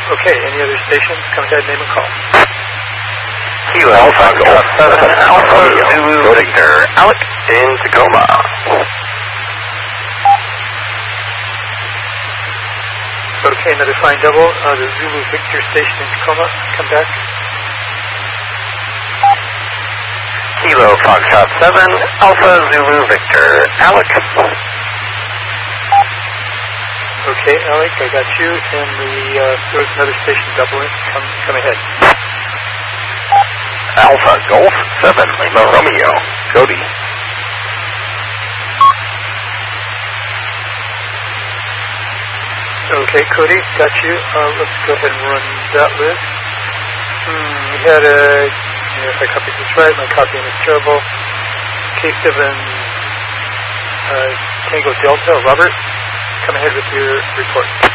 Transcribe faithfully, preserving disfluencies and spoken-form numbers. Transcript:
Okay, any other stations? Come ahead, name and call. Kilo Alpha Golf seven Alpha Zulu Victor Alec in Tacoma. Okay, another fine double. Uh, the Zulu Victor station in Tacoma. Come back. Kilo Foxtrot seven Alpha Zulu Victor Alec. Okay, Alec, I got you. And the uh, there was another station doubling. Come, come ahead. Alpha Golf seven Lima Romeo Cody. Okay, Cody, got you. Uh, let's go ahead and run that list. Hmm, we had a, you know, if I copied this right, my copying is terrible. K seven uh, Tango Delta, Robert, come ahead with your report.